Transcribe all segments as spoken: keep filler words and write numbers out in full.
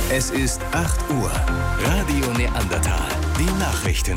Es ist acht Uhr. Radio Neandertal. Die Nachrichten.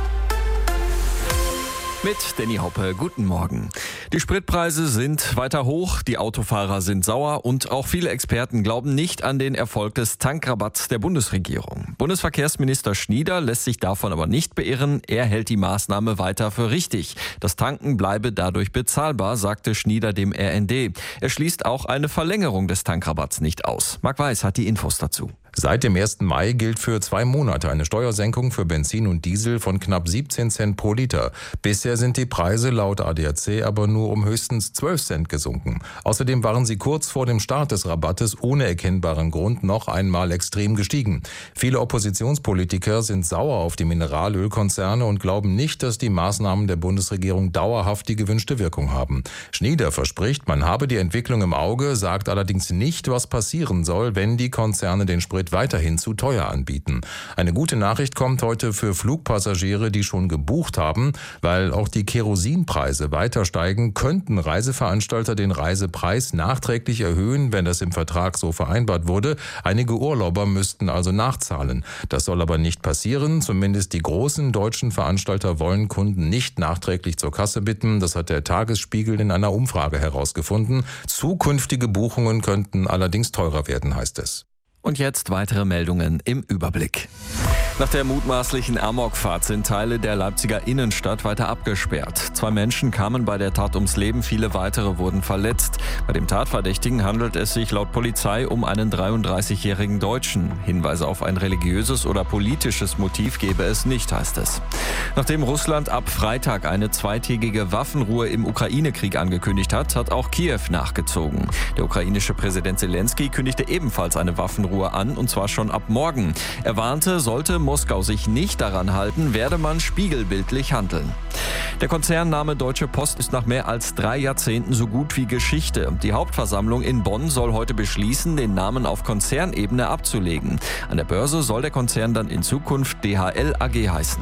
Mit Danny Hoppe, guten Morgen. Die Spritpreise sind weiter hoch, die Autofahrer sind sauer und auch viele Experten glauben nicht an den Erfolg des Tankrabatts der Bundesregierung. Bundesverkehrsminister Schnieder lässt sich davon aber nicht beirren. Er hält die Maßnahme weiter für richtig. Das Tanken bleibe dadurch bezahlbar, sagte Schnieder dem R N D. Er schließt auch eine Verlängerung des Tankrabatts nicht aus. Marc Weiß hat die Infos dazu. Seit dem ersten Mai gilt für zwei Monate eine Steuersenkung für Benzin und Diesel von knapp siebzehn Cent pro Liter. Bisher sind die Preise laut A D A C aber nur um höchstens zwölf Cent gesunken. Außerdem waren sie kurz vor dem Start des Rabattes ohne erkennbaren Grund noch einmal extrem gestiegen. Viele Oppositionspolitiker sind sauer auf die Mineralölkonzerne und glauben nicht, dass die Maßnahmen der Bundesregierung dauerhaft die gewünschte Wirkung haben. Schnieder verspricht, man habe die Entwicklung im Auge, sagt allerdings nicht, was passieren soll, wenn die Konzerne den Sprit weiterhin zu teuer anbieten. Eine gute Nachricht kommt heute für Flugpassagiere, die schon gebucht haben. Weil auch die Kerosinpreise weiter steigen, könnten Reiseveranstalter den Reisepreis nachträglich erhöhen, wenn das im Vertrag so vereinbart wurde. Einige Urlauber müssten also nachzahlen. Das soll aber nicht passieren. Zumindest die großen deutschen Veranstalter wollen Kunden nicht nachträglich zur Kasse bitten. Das hat der Tagesspiegel in einer Umfrage herausgefunden. Zukünftige Buchungen könnten allerdings teurer werden, heißt es. Und jetzt weitere Meldungen im Überblick. Nach der mutmaßlichen Amokfahrt sind Teile der Leipziger Innenstadt weiter abgesperrt. Zwei Menschen kamen bei der Tat ums Leben, viele weitere wurden verletzt. Bei dem Tatverdächtigen handelt es sich laut Polizei um einen dreiunddreißigjährigen Deutschen. Hinweise auf ein religiöses oder politisches Motiv gebe es nicht, heißt es. Nachdem Russland ab Freitag eine zweitägige Waffenruhe im Ukraine-Krieg angekündigt hat, hat auch Kiew nachgezogen. Der ukrainische Präsident Zelensky kündigte ebenfalls eine Waffenruhe an, und zwar schon ab morgen. Er warnte, sollte Moskau sich nicht daran halten, werde man spiegelbildlich handeln. Der Konzernname Deutsche Post ist nach mehr als drei Jahrzehnten so gut wie Geschichte. Die Hauptversammlung in Bonn soll heute beschließen, den Namen auf Konzernebene abzulegen. An der Börse soll der Konzern dann in Zukunft D H L A G heißen.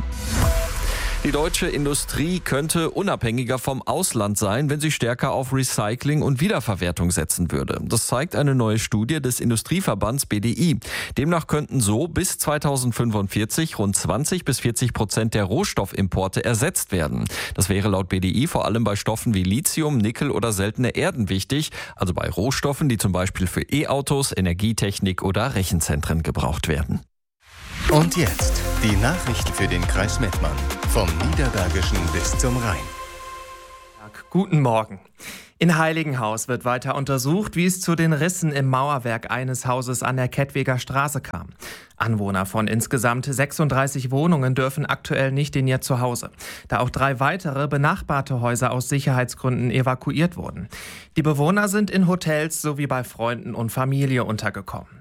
Die deutsche Industrie könnte unabhängiger vom Ausland sein, wenn sie stärker auf Recycling und Wiederverwertung setzen würde. Das zeigt eine neue Studie des Industrieverbands B D I. Demnach könnten so bis zweitausendfünfundvierzig rund zwanzig bis vierzig Prozent der Rohstoffimporte ersetzt werden. Das wäre laut B D I vor allem bei Stoffen wie Lithium, Nickel oder seltene Erden wichtig, also bei Rohstoffen, die zum Beispiel für E-Autos, Energietechnik oder Rechenzentren gebraucht werden. Und jetzt die Nachrichten für den Kreis Mettmann. Vom Niederbergischen bis zum Rhein. Guten Morgen. In Heiligenhaus wird weiter untersucht, wie es zu den Rissen im Mauerwerk eines Hauses an der Kettwiger Straße kam. Anwohner von insgesamt sechsunddreißig Wohnungen dürfen aktuell nicht in ihr Zuhause, da auch drei weitere benachbarte Häuser aus Sicherheitsgründen evakuiert wurden. Die Bewohner sind in Hotels sowie bei Freunden und Familie untergekommen.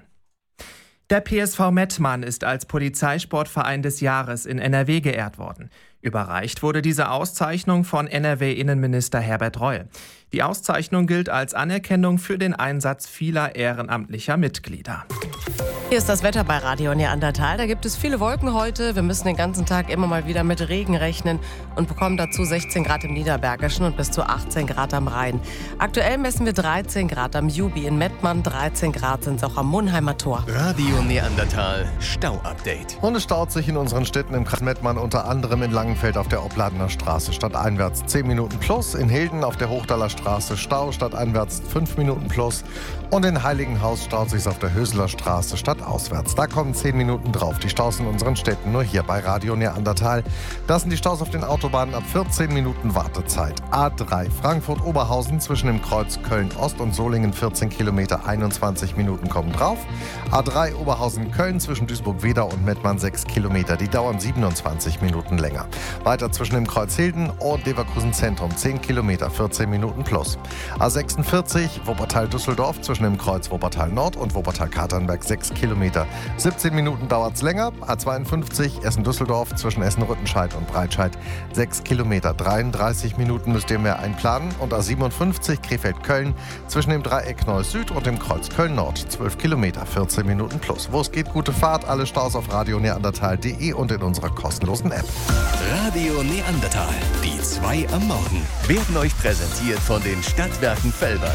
Der P S V Mettmann ist als Polizeisportverein des Jahres in N R W geehrt worden. Überreicht wurde diese Auszeichnung von N R W-Innenminister Herbert Reul. Die Auszeichnung gilt als Anerkennung für den Einsatz vieler ehrenamtlicher Mitglieder. Hier ist das Wetter bei Radio Neandertal. Da gibt es viele Wolken heute. Wir müssen den ganzen Tag immer mal wieder mit Regen rechnen und bekommen dazu sechzehn Grad im Niederbergischen und bis zu achtzehn Grad am Rhein. Aktuell messen wir dreizehn Grad am Jubi in Mettmann, dreizehn Grad sind es auch am Monheimer Tor. Radio Neandertal Stau-Update. Und es staut sich in unseren Städten im Kreis Mettmann, unter anderem in Langenfeld auf der Opladener Straße stadteinwärts zehn Minuten plus, in Hilden auf der Hochdaler Straße Stau stadteinwärts fünf Minuten plus und in Heiligenhaus staut sich auf der Höseler Straße stadtauswärts. Da kommen zehn Minuten drauf. Die Staus in unseren Städten nur hier bei Radio Neandertal. Das sind die Staus auf den Autobahnen ab vierzehn Minuten Wartezeit. A drei Frankfurt-Oberhausen zwischen dem Kreuz Köln-Ost und Solingen vierzehn Kilometer, einundzwanzig Minuten kommen drauf. A drei Oberhausen-Köln zwischen Duisburg-Wedau und Mettmann sechs Kilometer, die dauern siebenundzwanzig Minuten länger. Weiter zwischen dem Kreuz Hilden und Leverkusen Zentrum zehn Kilometer, vierzehn Minuten plus. A sechsundvierzig Wuppertal-Düsseldorf zwischen dem Kreuz Wuppertal Nord und Wuppertal-Katernberg sechs Kilometer. siebzehn Minuten dauert es länger. A zweiundfünfzig Essen-Düsseldorf zwischen Essen-Rüttenscheid und Breitscheid sechs Kilometer. dreiunddreißig Minuten müsst ihr mehr einplanen. Und A siebenundfünfzig Krefeld-Köln zwischen dem Dreieck Neuss Süd und dem Kreuz Köln-Nord zwölf Kilometer, vierzehn Minuten plus. Wo es geht, gute Fahrt. Alle Staus auf radio neandertal punkt de und in unserer kostenlosen App. Radio Neandertal, die zwei am Morgen, werden euch präsentiert von den Stadtwerken Velbert.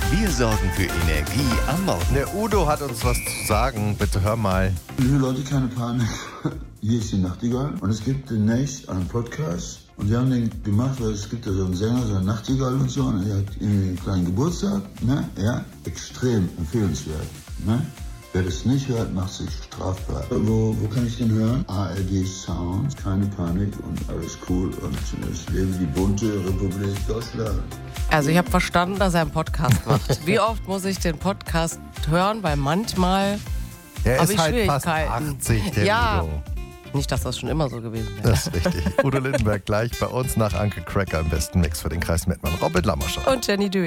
Wir sorgen für Energie am Morgen. Der Udo hat uns was zu sagen. Bitte hör mal. Liebe Leute, keine Panik. Hier ist die Nachtigall und es gibt demnächst einen Podcast. Und wir haben den gemacht, weil es gibt ja so einen Sänger, so einen Nachtigall und so. Und er hat irgendwie einen kleinen Geburtstag. Ne? Ja, extrem empfehlenswert. Ne? Wer das nicht hört, macht sich strafbar. Wo, wo kann ich den hören? A R D Sound, keine Panik und alles cool. Und es lebe die bunte Republik Deutschland. Also ich habe verstanden, dass er einen Podcast macht. Wie oft muss ich den Podcast hören? Weil manchmal Er habe ist ich halt fast Schwierigkeiten. achtzig, der Ja. Udo. Nicht, dass das schon immer so gewesen wäre. Das ist richtig. Udo Lindenberg gleich bei uns nach Anke Cracker im besten Mix für den Kreis Mettmann. Robin Lammerscher. Und Jenny Dewey.